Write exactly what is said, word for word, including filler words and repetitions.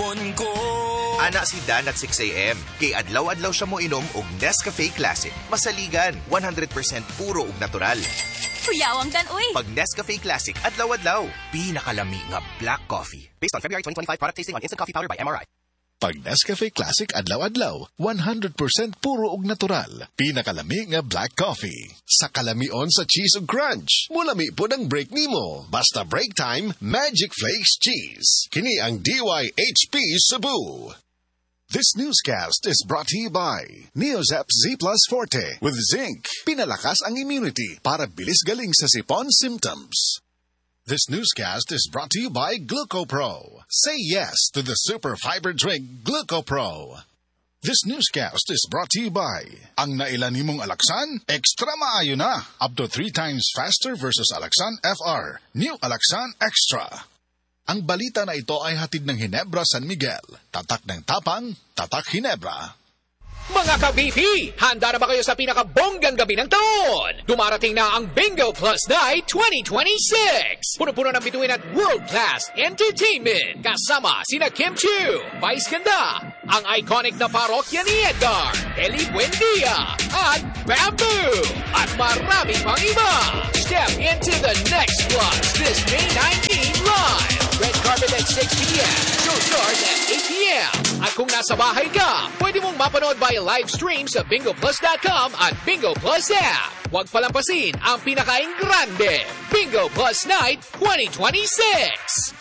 panahon ko. Ana si Dan at six a.m. Kay adlaw-adlaw siya mo inom og Nescafe Classic. Masaligan, one hundred percent puro ug natural. Kuyawang Dan, uy! Pag Nescafe Classic, adlaw-adlaw. Pinakalami nga black coffee. Based on February twenty twenty-five product tasting on Instant Coffee Powder by M R I. Pag Nescafe Classic adlaw-adlaw, one hundred percent puro ug natural. Pinakalami nga black coffee. Sa kalamion sa cheese ug crunch, mulami po ng break nimo. Basta break time, Magic Flakes Cheese. Kini ang D Y H P Cebu. This newscast is brought to you by Neozep Z Plus Forte with zinc. Pinalakas ang immunity para bilis galing sa sipon symptoms. This newscast is brought to you by GlucoPro. Say yes to the super fiber drink GlucoPro. This newscast is brought to you by ang nailan nimong Alaxan, extra maayo na. Up to three times faster versus Alaxan F R. New Alaxan Extra. Ang balita na ito ay hatid ng Ginebra San Miguel. Tatak ng tapang, tatak Ginebra. Mga ka-B P, handa na ba kayo sa pinakabonggang gabi ng taon? Dumarating na ang Bingo Plus Night twenty twenty-six! Puno-puno ng bituin at world-class entertainment. Kasama sina Kim Chiu, Vice Ganda, ang iconic na parokya ni Edgar, Eli Buendia, at Bamboo, at marami pang iba. Step into the next plus this May nineteenth live. Red carpet at six p.m. Show starts at eight p.m. At kung nasa bahay ka, pwede mong mapanood via live stream sa bingo plus dot com at Bingo Plus app. Huwag palampasin ang pinakaing grande Bingo Plus Night twenty twenty-six!